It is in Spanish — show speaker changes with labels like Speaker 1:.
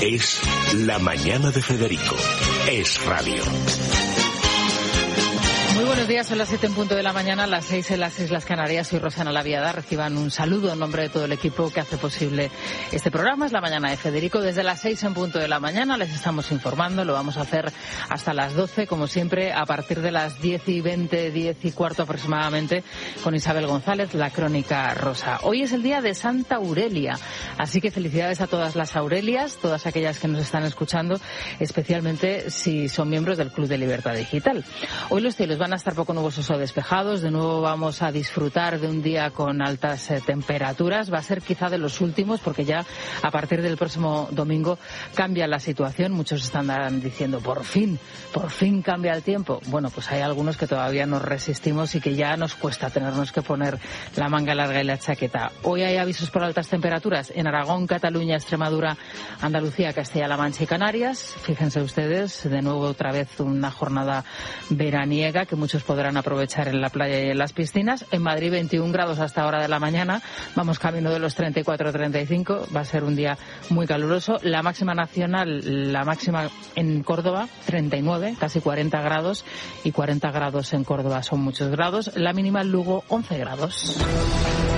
Speaker 1: Es La Mañana de Federico. Es radio.
Speaker 2: Muy buenos días, son las 7 en punto de la mañana, las 6 en las Islas Canarias. Soy Rosana Laviada. Reciban un saludo en nombre de todo el equipo que hace posible este programa. Es La Mañana de Federico. Desde las 6 en punto de la mañana les estamos informando. Lo vamos a hacer hasta las 12, como siempre, a partir de las 10:20, 10:15 aproximadamente, con Isabel González, la Crónica Rosa. Hoy es el día de Santa Aurelia, así que felicidades a todas las Aurelias, todas aquellas que nos están escuchando, especialmente si son miembros del Club de Libertad Digital. Hoy los cielos van a estar poco nubosos o despejados. De nuevo vamos a disfrutar de un día con altas temperaturas. Va a ser quizá de los últimos, porque ya a partir del próximo domingo cambia la situación. Muchos están diciendo, por fin cambia el tiempo. Bueno, pues hay algunos que todavía nos resistimos y que ya nos cuesta tenernos que poner la manga larga y la chaqueta. Hoy hay avisos por altas temperaturas en Aragón, Cataluña, Extremadura, Andalucía, Castilla-La Mancha y Canarias. Fíjense ustedes, de nuevo otra vez una jornada veraniega que muchos podrán aprovechar en la playa y en las piscinas. En Madrid 21 grados hasta ahora de la mañana, vamos camino de los 34-35, va a ser un día muy caluroso. La máxima nacional, la máxima en Córdoba, 39, casi 40 grados, y 40 grados en Córdoba son muchos grados. La mínima en Lugo, 11 grados.